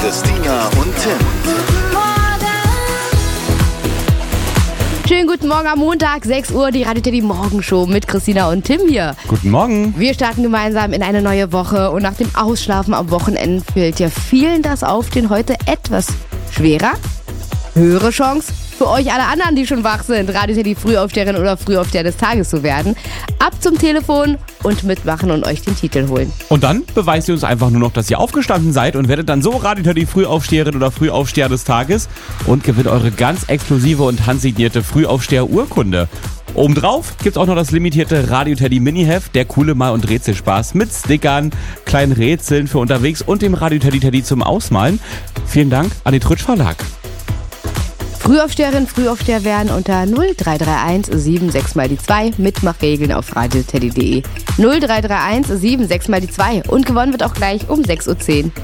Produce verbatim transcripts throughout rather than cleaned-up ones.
Christina und Tim. Schönen guten Morgen am Montag, sechs Uhr, die Radio Teddy Morgenshow mit Christina und Tim hier. Guten Morgen. Wir starten gemeinsam in eine neue Woche und nach dem Ausschlafen am Wochenende fällt ja vielen das Aufstehen heute etwas schwerer. Höhere Chance für euch alle anderen, die schon wach sind, Radio Teddy Frühaufsteherin oder Frühaufsteher des Tages zu werden. Ab zum Telefon und mitmachen und euch den Titel holen. Und dann beweist ihr uns einfach nur noch, dass ihr aufgestanden seid und werdet dann so Radio Teddy Frühaufsteherin oder Frühaufsteher des Tages und gewinnt eure ganz exklusive und handsignierte Frühaufsteher-Urkunde. Obendrauf gibt's auch noch das limitierte Radio Teddy Mini-Heft, der coole Mal- und Rätselspaß mit Stickern, kleinen Rätseln für unterwegs und dem Radio Teddy Teddy zum Ausmalen. Vielen Dank an den Trutsch Verlag. Frühaufsteherin, Frühaufsteher werden unter null drei drei eins sieben sechs mal die zwei. Mitmachregeln auf radio teddy punkt de. null drei drei eins sieben sechs mal die zwei. Und gewonnen wird auch gleich um sechs Uhr zehn.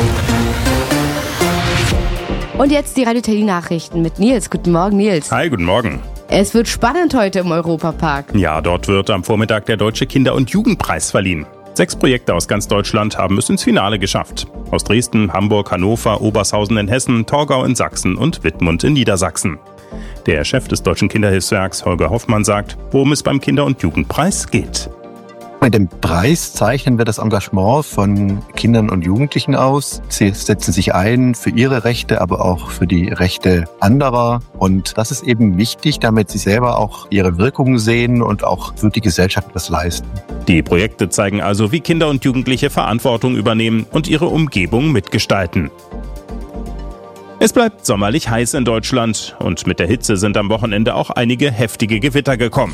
Und jetzt die Radio Teddy Nachrichten mit Nils. Guten Morgen, Nils. Hi, guten Morgen. Es wird spannend heute im Europapark. Ja, dort wird am Vormittag der Deutsche Kinder- und Jugendpreis verliehen. Sechs Projekte aus ganz Deutschland haben es ins Finale geschafft. Aus Dresden, Hamburg, Hannover, Obershausen in Hessen, Torgau in Sachsen und Wittmund in Niedersachsen. Der Chef des Deutschen Kinderhilfswerks, Holger Hoffmann, sagt, worum es beim Kinder- und Jugendpreis geht. Mit dem Preis zeichnen wir das Engagement von Kindern und Jugendlichen aus. Sie setzen sich ein für ihre Rechte, aber auch für die Rechte anderer. Und das ist eben wichtig, damit sie selber auch ihre Wirkungen sehen und auch für die Gesellschaft was leisten. Die Projekte zeigen also, wie Kinder und Jugendliche Verantwortung übernehmen und ihre Umgebung mitgestalten. Es bleibt sommerlich heiß in Deutschland und mit der Hitze sind am Wochenende auch einige heftige Gewitter gekommen.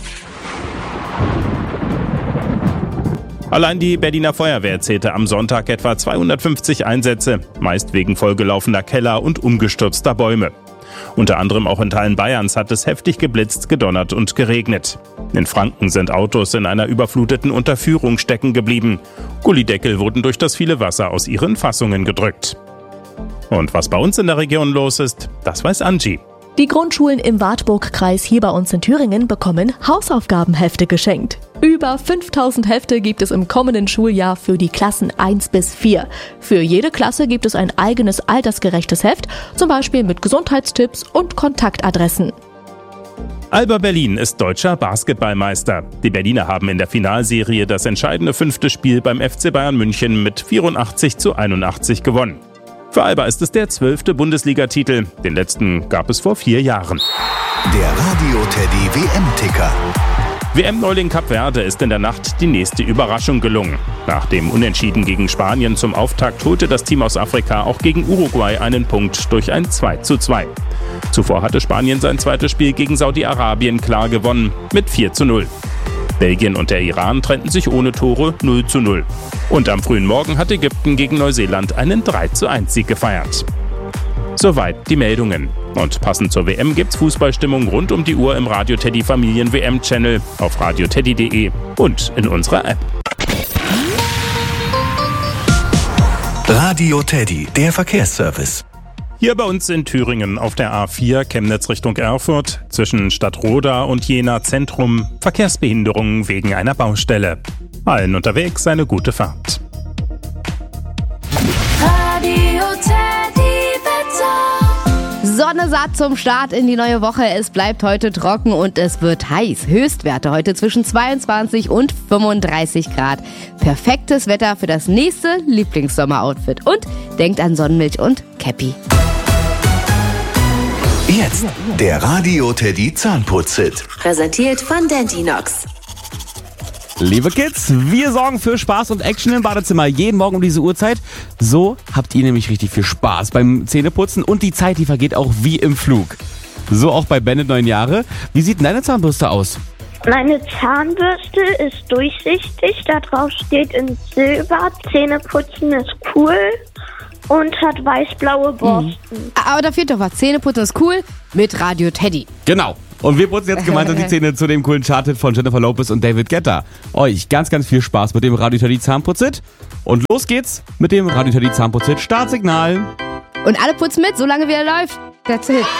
Allein die Berliner Feuerwehr zählte am Sonntag etwa zweihundertfünfzig Einsätze, meist wegen vollgelaufener Keller und umgestürzter Bäume. Unter anderem auch in Teilen Bayerns hat es heftig geblitzt, gedonnert und geregnet. In Franken sind Autos in einer überfluteten Unterführung stecken geblieben. Gullideckel wurden durch das viele Wasser aus ihren Fassungen gedrückt. Und was bei uns in der Region los ist, das weiß Angie. Die Grundschulen im Wartburg-Kreis hier bei uns in Thüringen bekommen Hausaufgabenhefte geschenkt. Über fünftausend Hefte gibt es im kommenden Schuljahr für die Klassen eins bis vier. Für jede Klasse gibt es ein eigenes altersgerechtes Heft, zum Beispiel mit Gesundheitstipps und Kontaktadressen. Alba Berlin ist deutscher Basketballmeister. Die Berliner haben in der Finalserie das entscheidende fünfte Spiel beim F C Bayern München mit vierundachtzig zu einundachtzig gewonnen. Für Alba ist es der zwölfte Bundesligatitel. Den letzten gab es vor vier Jahren. Der Radio Teddy W M-Ticker. W M-Neuling Kap Verde ist in der Nacht die nächste Überraschung gelungen. Nach dem Unentschieden gegen Spanien zum Auftakt holte das Team aus Afrika auch gegen Uruguay einen Punkt durch ein zwei zu zwei. Zuvor hatte Spanien sein zweites Spiel gegen Saudi-Arabien klar gewonnen mit vier zu null. Belgien und der Iran trennten sich ohne Tore null zu null. Und am frühen Morgen hat Ägypten gegen Neuseeland einen drei zu eins Sieg gefeiert. Soweit die Meldungen. Und passend zur W M gibt's Fußballstimmung rund um die Uhr im Radio Teddy Familien W M-Channel, auf radio teddy punkt de und in unserer App. Radio Teddy, der Verkehrsservice. Hier bei uns in Thüringen auf der A vier Chemnitz Richtung Erfurt zwischen Stadtroda und Jena Zentrum Verkehrsbehinderungen wegen einer Baustelle. Allen unterwegs eine gute Fahrt. Radio Teddy Wetter. Sonne satt zum Start in die neue Woche. Es bleibt heute trocken und es wird heiß. Höchstwerte heute zwischen zweiundzwanzig und fünfunddreißig Grad. Perfektes Wetter für das nächste Lieblingssommer-Outfit. Und denkt an Sonnenmilch und Käppi. Jetzt der Radio Teddy Zahnputz-Hit. Präsentiert von Dentinox. Liebe Kids, wir sorgen für Spaß und Action im Badezimmer jeden Morgen um diese Uhrzeit. So habt ihr nämlich richtig viel Spaß beim Zähneputzen und die Zeit, die vergeht auch wie im Flug. So auch bei Bennett neun Jahre. Wie sieht denn deine Zahnbürste aus? Meine Zahnbürste ist durchsichtig, da drauf steht in Silber, Zähneputzen ist cool und hat weiß-blaue Borsten. Mhm. Aber da fehlt doch was. Zähneputzen ist cool mit Radio Teddy. Genau. Und wir putzen jetzt gemeinsam die Zähne zu dem coolen Chart-Hit von Jennifer Lopez und David Guetta. Euch ganz, ganz viel Spaß mit dem Radio Teddy Zahnputz-Hit. Und los geht's mit dem Radio Teddy Zahnputz-Hit Startsignal. Und alle putzen mit, solange wie er läuft. That's it.